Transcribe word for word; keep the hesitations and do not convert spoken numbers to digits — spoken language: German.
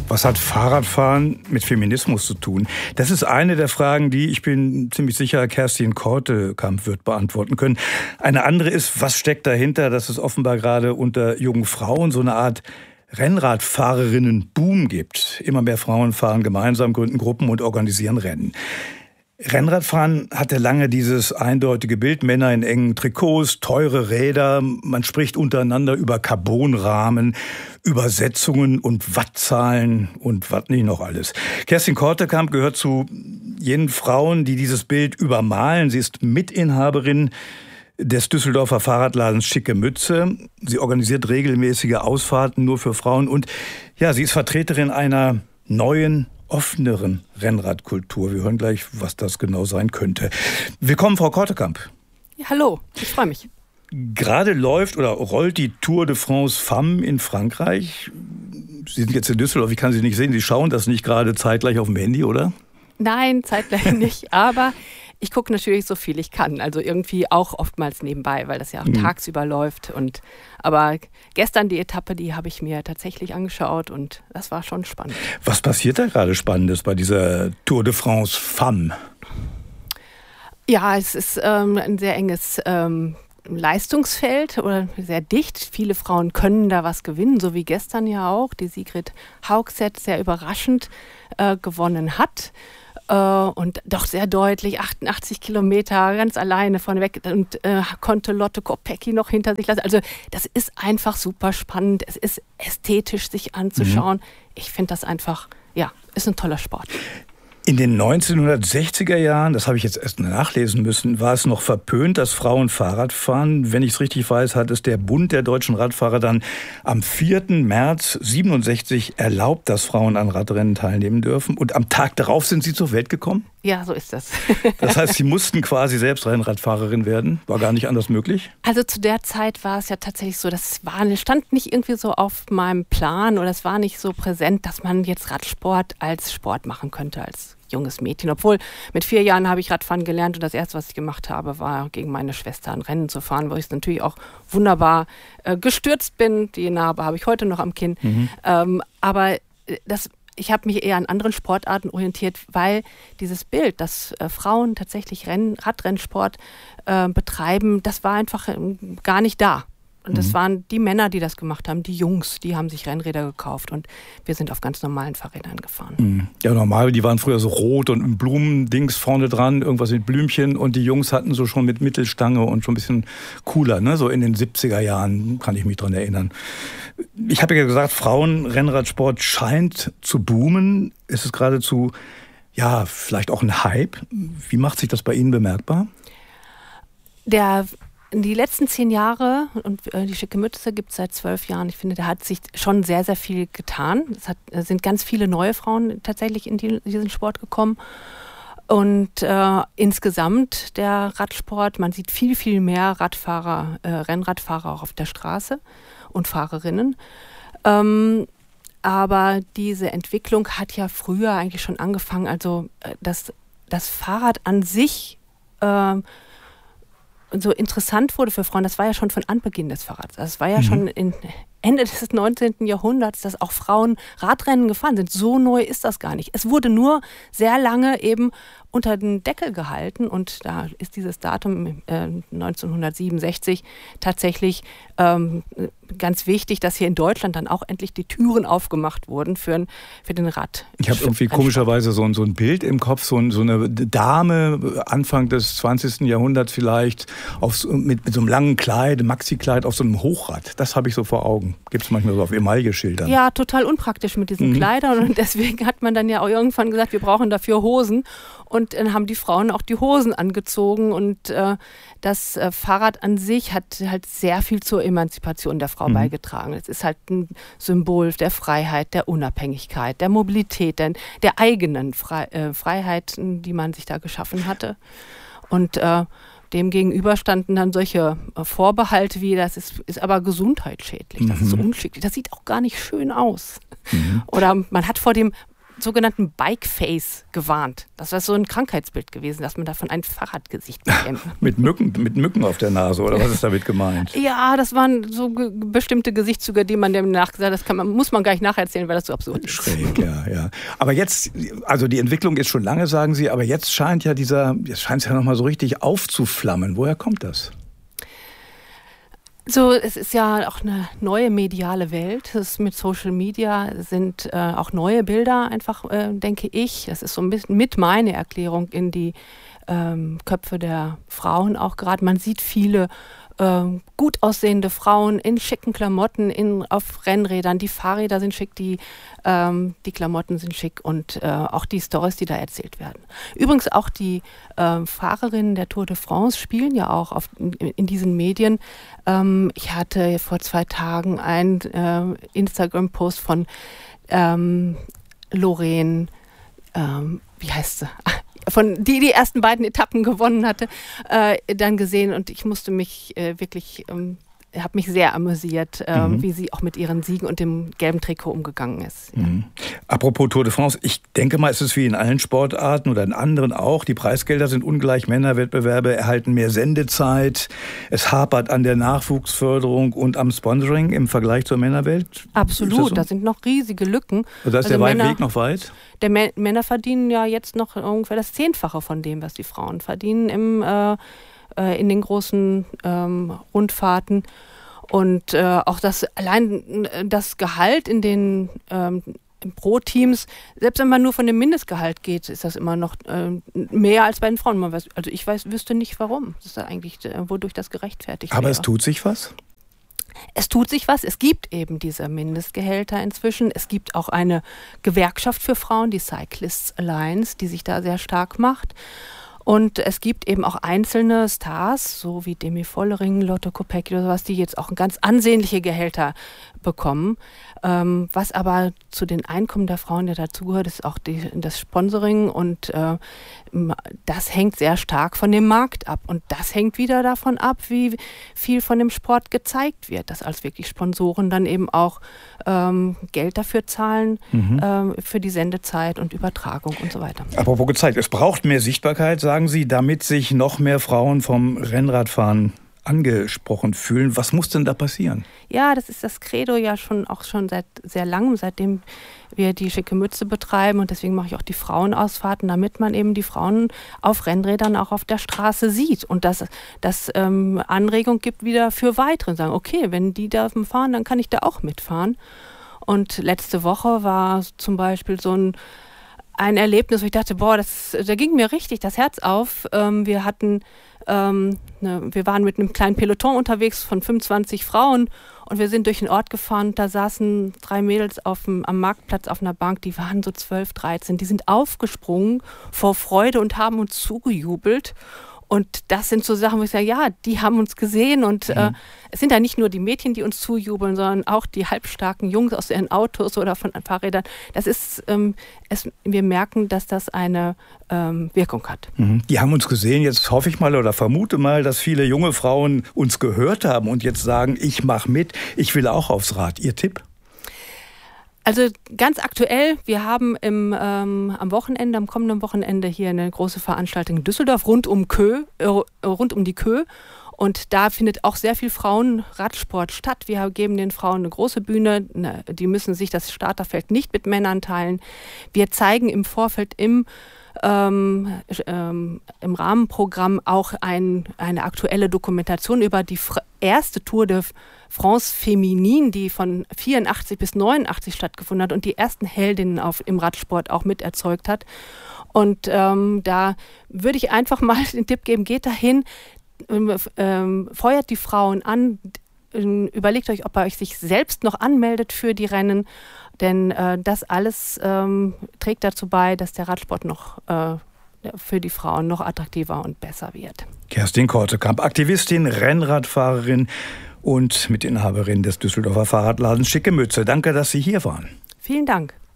Was hat Fahrradfahren mit Feminismus zu tun? Das ist eine der Fragen, die, ich bin ziemlich sicher, Kerstin Kortekamp wird beantworten können. Eine andere ist, was steckt dahinter, dass es offenbar gerade unter jungen Frauen so eine Art Rennradfahrerinnen-Boom gibt. Immer mehr Frauen fahren gemeinsam, gründen Gruppen und organisieren Rennen. Rennradfahren hatte lange dieses eindeutige Bild, Männer in engen Trikots, teure Räder, man spricht untereinander über Carbonrahmen, Übersetzungen und Wattzahlen und was nicht noch alles. Kerstin Kortekamp gehört zu jenen Frauen, die dieses Bild übermalen. Sie ist Mitinhaberin des Düsseldorfer Fahrradladens Schicke Mütze. Sie organisiert regelmäßige Ausfahrten nur für Frauen und ja, sie ist Vertreterin einer neuen, offeneren Rennradkultur. Wir hören gleich, was das genau sein könnte. Willkommen, Frau Kortekamp. Ja, hallo, ich freue mich. Gerade läuft oder rollt die Tour de France Femmes in Frankreich. Sie sind jetzt in Düsseldorf, ich kann Sie nicht sehen. Sie schauen das nicht gerade zeitgleich auf dem Handy, oder? Nein, zeitgleich nicht, aber ich gucke natürlich so viel ich kann. Also irgendwie auch oftmals nebenbei, weil das ja auch mhm. tagsüber läuft. Und, aber gestern die Etappe, die habe ich mir tatsächlich angeschaut und das war schon spannend. Was passiert da gerade Spannendes bei dieser Tour de France Femmes? Ja, es ist ähm, ein sehr enges ähm, Leistungsfeld oder sehr dicht. Viele Frauen können da was gewinnen, so wie gestern ja auch. Die Sigrid Haugset sehr überraschend äh, gewonnen hat. Und doch sehr deutlich, achtundachtzig Kilometer ganz alleine von weg und äh, konnte Lotte Kopecky noch hinter sich lassen. Also das ist einfach super spannend. Es ist ästhetisch, sich anzuschauen. Mhm. Ich finde das einfach, ja, ist ein toller Sport. In den neunzehnhundertsechziger Jahren, das habe ich jetzt erst nachlesen müssen, war es noch verpönt, dass Frauen Fahrrad fahren. Wenn ich es richtig weiß, hat es der Bund der deutschen Radfahrer dann am vierten März siebenundsechzig erlaubt, dass Frauen an Radrennen teilnehmen dürfen. Und am Tag darauf sind sie zur Welt gekommen? Ja, so ist das. Das heißt, sie mussten quasi selbst Rennradfahrerin werden? War gar nicht anders möglich? Also zu der Zeit war es ja tatsächlich so, das war, stand nicht irgendwie so auf meinem Plan oder es war nicht so präsent, dass man jetzt Radsport als Sport machen könnte, als junges Mädchen. Obwohl, mit vier Jahren habe ich Radfahren gelernt und das Erste, was ich gemacht habe, war gegen meine Schwester ein Rennen zu fahren, wo ich natürlich auch wunderbar äh, gestürzt bin. Die Narbe habe ich heute noch am Kinn. Mhm. Ähm, aber das, ich habe mich eher an anderen Sportarten orientiert, weil dieses Bild, dass äh, Frauen tatsächlich Renn, Radrennsport äh, betreiben, das war einfach äh, gar nicht da. Und das mhm. waren die Männer, die das gemacht haben, die Jungs, die haben sich Rennräder gekauft und wir sind auf ganz normalen Fahrrädern gefahren. Mhm. Ja, normal, die waren früher so rot und ein Blumendings vorne dran, irgendwas mit Blümchen und die Jungs hatten so schon mit Mittelstange und schon ein bisschen cooler, ne? So in den siebziger Jahren kann ich mich dran erinnern. Ich habe ja gesagt, Frauen-Rennradsport scheint zu boomen. Ist es geradezu, ja, vielleicht auch ein Hype? Wie macht sich das bei Ihnen bemerkbar? Der Die letzten zehn Jahre, und äh, die Schicke Mütze gibt es seit zwölf Jahren, ich finde, da hat sich schon sehr, sehr viel getan. Es hat, äh, sind ganz viele neue Frauen tatsächlich in die, diesen Sport gekommen. Und äh, insgesamt der Radsport, man sieht viel, viel mehr Radfahrer, äh, Rennradfahrer auch auf der Straße und Fahrerinnen. Ähm, aber diese Entwicklung hat ja früher eigentlich schon angefangen. Also äh, das, das Fahrrad an sich äh, so interessant wurde für Frauen, das war ja schon von Anbeginn des Fahrrads. Also es war ja mhm. schon in Ende des neunzehnten Jahrhunderts, dass auch Frauen Radrennen gefahren sind. So neu ist das gar nicht. Es wurde nur sehr lange eben unter den Deckel gehalten und da ist dieses Datum äh, neunzehnhundertsiebenundsechzig tatsächlich ähm, ganz wichtig, dass hier in Deutschland dann auch endlich die Türen aufgemacht wurden für, für den Rad. Ich habe irgendwie komischerweise so ein, so ein Bild im Kopf, so, ein, so eine Dame Anfang des zwanzigsten Jahrhunderts vielleicht auf, mit, mit so einem langen Kleid, Maxi-Kleid auf so einem Hochrad. Das habe ich so vor Augen. Gibt es manchmal so auf Emaille-Schildern. Ja, total unpraktisch mit diesen mhm. Kleidern und deswegen hat man dann ja auch irgendwann gesagt, wir brauchen dafür Hosen. Und dann haben die Frauen auch die Hosen angezogen und äh, das äh, Fahrrad an sich hat halt sehr viel zur Emanzipation der Frau mhm. beigetragen. Es ist halt ein Symbol der Freiheit, der Unabhängigkeit, der Mobilität, der, der eigenen Fre- äh, Freiheit, die man sich da geschaffen hatte. Und äh, dem gegenüber standen dann solche äh, Vorbehalte wie, das ist, ist aber gesundheitsschädlich, das mhm. ist unschicklich, das sieht auch gar nicht schön aus. Mhm. Oder man hat vor dem sogenannten Bike-Face gewarnt. Das war so ein Krankheitsbild gewesen, dass man davon ein Fahrradgesicht bekäme. mit Mücken, mit Mücken auf der Nase, oder was ist damit gemeint? Ja, das waren so ge- bestimmte Gesichtszüge, die man dem nachgesagt hat, das kann man, muss man gar nicht nacherzählen, weil das so absurd ist. Schräg, ja, ja. Aber jetzt, also die Entwicklung ist schon lange, sagen Sie, aber jetzt scheint ja dieser, jetzt scheint es ja nochmal so richtig aufzuflammen. Woher kommt das? So, es ist ja auch eine neue mediale Welt. Es mit Social Media sind äh, auch neue Bilder einfach, äh, denke ich. Das ist so ein bisschen mit meine Erklärung in die ähm, Köpfe der Frauen auch gerade. Man sieht viele ähm, gut aussehende Frauen in schicken Klamotten, in, auf Rennrädern. Die Fahrräder sind schick, die, ähm, die Klamotten sind schick und äh, auch die Storys, die da erzählt werden. Übrigens auch die äh, Fahrerinnen der Tour de France spielen ja auch auf, in, in diesen Medien. Ähm, ich hatte vor zwei Tagen einen äh, Instagram-Post von ähm, Lorraine, ähm, wie heißt sie? Von die die ersten beiden Etappen gewonnen hatte, äh, dann gesehen und ich musste mich äh, wirklich, ähm, habe mich sehr amüsiert, äh, mhm. wie sie auch mit ihren Siegen und dem gelben Trikot umgegangen ist. Mhm. Apropos Tour de France, ich denke mal, es ist wie in allen Sportarten oder in anderen auch, die Preisgelder sind ungleich, Männerwettbewerbe erhalten mehr Sendezeit, es hapert an der Nachwuchsförderung und am Sponsoring im Vergleich zur Männerwelt. Absolut, so? Da sind noch riesige Lücken. Also da ist also der Männer, Weg noch weit? Der Mä- Männer verdienen ja jetzt noch ungefähr das Zehnfache von dem, was die Frauen verdienen im, äh, äh, in den großen ähm, Rundfahrten. Und äh, auch das allein das Gehalt in den ähm, Pro-Teams, selbst wenn man nur von dem Mindestgehalt geht, ist das immer noch äh, mehr als bei den Frauen. Man weiß, also ich weiß, wüsste nicht warum. Das ist ja eigentlich, äh, wodurch das gerechtfertigt Aber wäre. es tut sich was? Es tut sich was. Es gibt eben diese Mindestgehälter inzwischen. Es gibt auch eine Gewerkschaft für Frauen, die Cyclists Alliance, die sich da sehr stark macht. Und es gibt eben auch einzelne Stars, so wie Demi Vollering, Lotte Kopecky oder sowas, die jetzt auch ganz ansehnliche Gehälter bekommen. Ähm, was aber zu den Einkommen der Frauen, der dazugehört, ist auch die, das Sponsoring und äh, das hängt sehr stark von dem Markt ab. Und das hängt wieder davon ab, wie viel von dem Sport gezeigt wird, dass als wirklich Sponsoren dann eben auch ähm, Geld dafür zahlen, mhm. ähm, für die Sendezeit und Übertragung und so weiter. Apropos gezeigt, es braucht mehr Sichtbarkeit, sagen Sie, damit sich noch mehr Frauen vom Rennradfahren angesprochen fühlen. Was muss denn da passieren? Ja, das ist das Credo ja schon auch schon seit sehr langem, seitdem wir die schicke Mütze betreiben und deswegen mache ich auch die Frauenausfahrten, damit man eben die Frauen auf Rennrädern auch auf der Straße sieht und dass das ähm, Anregung gibt wieder für weitere. Sagen, okay, wenn die da fahren, dann kann ich da auch mitfahren. Und letzte Woche war zum Beispiel so ein ein Erlebnis, wo ich dachte, boah, das, da ging mir richtig das Herz auf. Ähm, wir hatten, ähm, ne, wir waren mit einem kleinen Peloton unterwegs von fünfundzwanzig Frauen und wir sind durch den Ort gefahren. Da saßen drei Mädels auf dem, am Marktplatz auf einer Bank, die waren so zwölf, dreizehn. Die sind aufgesprungen vor Freude und haben uns zugejubelt. Und das sind so Sachen, wo ich sage, ja, die haben uns gesehen und mhm. äh, es sind ja nicht nur die Mädchen, die uns zujubeln, sondern auch die halbstarken Jungs aus ihren Autos oder von Fahrrädern. Das ist, ähm, es, wir merken, dass das eine ähm, Wirkung hat. Mhm. Die haben uns gesehen, jetzt hoffe ich mal oder vermute mal, dass viele junge Frauen uns gehört haben und jetzt sagen, ich mache mit, ich will auch aufs Rad. Ihr Tipp? Also ganz aktuell, wir haben im, ähm, am Wochenende, am kommenden Wochenende hier eine große Veranstaltung in Düsseldorf rund um Kö, äh, rund um die Kö. Und da findet auch sehr viel Frauenradsport statt. Wir geben den Frauen eine große Bühne. Die müssen sich das Starterfeld nicht mit Männern teilen. Wir zeigen im Vorfeld im Ähm, ähm, im Rahmenprogramm auch ein, eine aktuelle Dokumentation über die fr- erste Tour de France Féminine, die von vierundachtzig bis neunundachtzig stattgefunden hat und die ersten Heldinnen auf, im Radsport auch mit erzeugt hat. Und ähm, da würde ich einfach mal den Tipp geben, geht dahin, ähm, ähm, feuert die Frauen an, überlegt euch, ob ihr euch sich selbst noch anmeldet für die Rennen, denn äh, das alles ähm, trägt dazu bei, dass der Radsport noch äh, für die Frauen noch attraktiver und besser wird. Kerstin Kortekamp, Aktivistin, Rennradfahrerin und Mitinhaberin des Düsseldorfer Fahrradladens Schicke Mütze. Danke, dass Sie hier waren. Vielen Dank.